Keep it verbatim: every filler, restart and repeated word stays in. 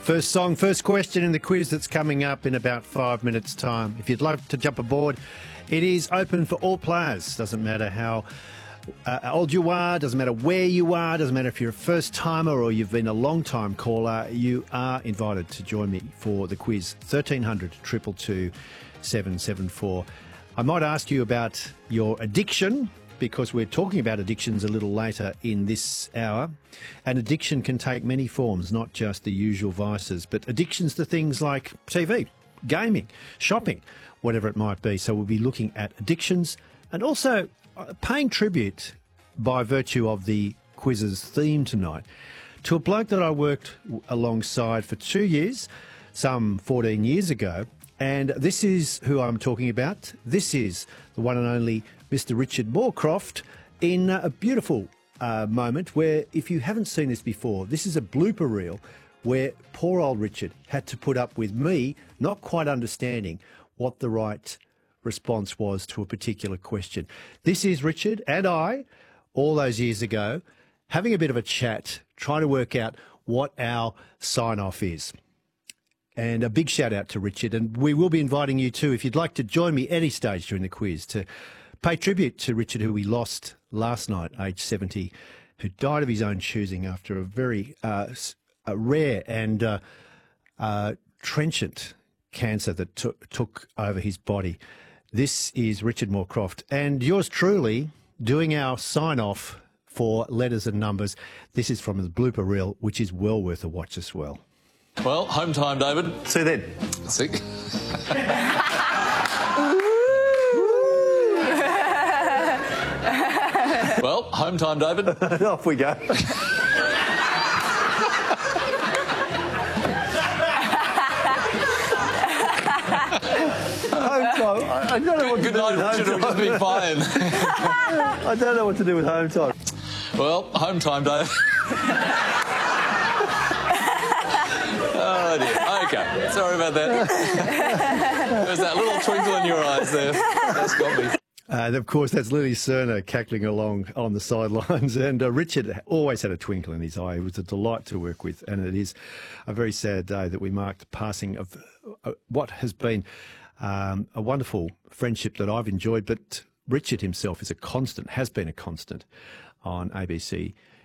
First song, first question in the quiz that's coming up in about five minutes' time. If you'd like to jump aboard, it is open for all players. Doesn't matter how uh, old you are, doesn't matter where you are, doesn't matter if you're a first-timer or you've been a long-time caller, you are invited to join me for the quiz. thirteen hundred, two two two, seven seven four. I might ask you about your addiction, because we're talking about addictions a little later in this hour. And addiction can take many forms, not just the usual vices, but addictions to things like T V, gaming, shopping, whatever it might be. So we'll be looking at addictions and also paying tribute by virtue of the quiz's theme tonight to a bloke that I worked alongside for two years, some fourteen years ago. And this is who I'm talking about. This is the one and only Mister Richard Moorcroft in a beautiful uh, moment where, if you haven't seen this before, this is a blooper reel where poor old Richard had to put up with me not quite understanding what the right response was to a particular question. This is Richard and I, all those years ago, having a bit of a chat, trying to work out what our sign-off is. And a big shout out to Richard. And we will be inviting you too, if you'd like to join me any stage during the quiz, to pay tribute to Richard, who we lost last night, aged seventy, who died of his own choosing after a very uh, a rare and uh, uh, trenchant cancer that took took over his body. This is Richard Moorcroft. And yours truly doing our sign-off for letters and numbers. This is from the blooper reel, which is well worth a watch as well. Well, home time, David. See you then. See? Well, home time, David. Off we go. Home time. I, I don't know what Good to do night, with Richard. home We'll time. just be fine. I don't know what to do with home time. Well, home time, David. Oh, dear. OK. Sorry about that. There's that little twinkle in your eyes there. That's got me. Uh, and of course, that's Lily Cerner cackling along on the sidelines. And uh, Richard always had a twinkle in his eye. It was a delight to work with. And it is a very sad day that we mark the passing of uh, what has been um, a wonderful friendship that I've enjoyed. But Richard himself is a constant, has been a constant on A B C